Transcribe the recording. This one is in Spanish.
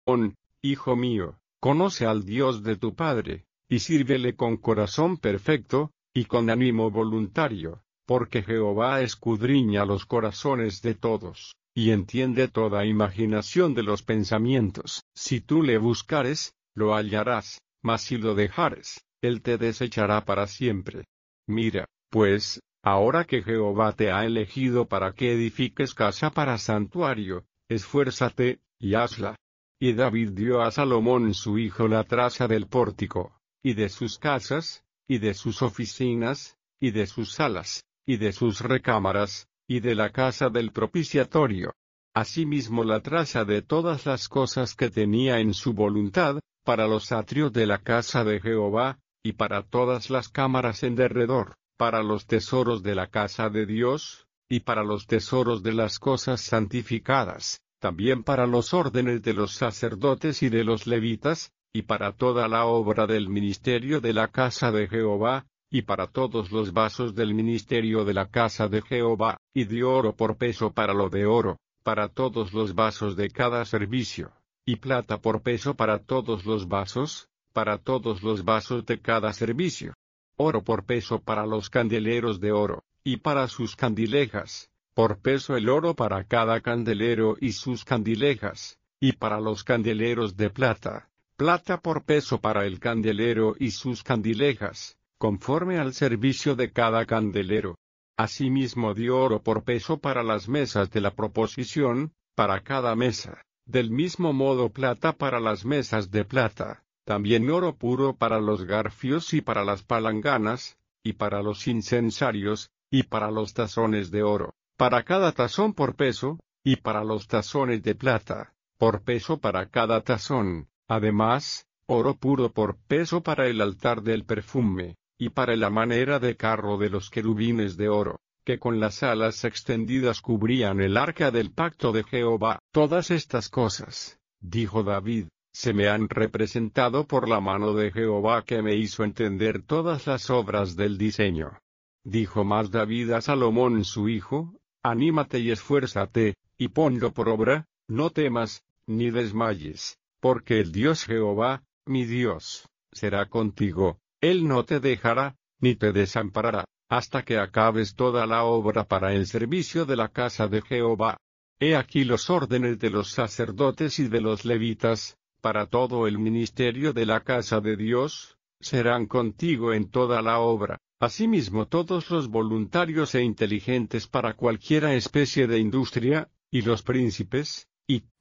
hijo mío, conoce al Dios de tu padre, y sírvele con corazón perfecto, y con ánimo voluntario, porque Jehová escudriña los corazones de todos, y entiende toda imaginación de los pensamientos. Si tú le buscares, lo hallarás, mas si lo dejares, él te desechará para siempre. Mira, pues, ahora que Jehová te ha elegido para que edifiques casa para santuario, esfuérzate, y hazla. Y David dio a Salomón su hijo la traza del pórtico, y de sus casas, y de sus oficinas, y de sus salas, y de sus recámaras, y de la casa del propiciatorio. Asimismo la traza de todas las cosas que tenía en su voluntad, para los atrios de la casa de Jehová, y para todas las cámaras en derredor, para los tesoros de la casa de Dios, y para los tesoros de las cosas santificadas, también para los órdenes de los sacerdotes y de los levitas, y para toda la obra del ministerio de la casa de Jehová, y para todos los vasos del ministerio de la casa de Jehová, y de oro por peso para lo de oro, para todos los vasos de cada servicio, y plata por peso para todos los vasos, para todos los vasos de cada servicio. Oro por peso para los candeleros de oro, y para sus candilejas, por peso el oro para cada candelero y sus candilejas, y para los candeleros de plata, plata por peso para el candelero y sus candilejas, conforme al servicio de cada candelero. Asimismo dio oro por peso para las mesas de la proposición, para cada mesa, del mismo modo plata para las mesas de plata, también oro puro para los garfios y para las palanganas, y para los incensarios, y para los tazones de oro, para cada tazón por peso, y para los tazones de plata, por peso para cada tazón, además, oro puro por peso para el altar del perfume, y para la manera de carro de los querubines de oro, que con las alas extendidas cubrían el arca del pacto de Jehová. Todas estas cosas, dijo David, se me han representado por la mano de Jehová que me hizo entender todas las obras del diseño. Dijo más David a Salomón su hijo, anímate y esfuérzate, y ponlo por obra, no temas, ni desmayes, porque el Dios Jehová, mi Dios, será contigo. Él no te dejará, ni te desamparará, hasta que acabes toda la obra para el servicio de la casa de Jehová. He aquí los órdenes de los sacerdotes y de los levitas, para todo el ministerio de la casa de Dios, serán contigo en toda la obra. Asimismo todos los voluntarios e inteligentes para cualquiera especie de industria, y los príncipes, y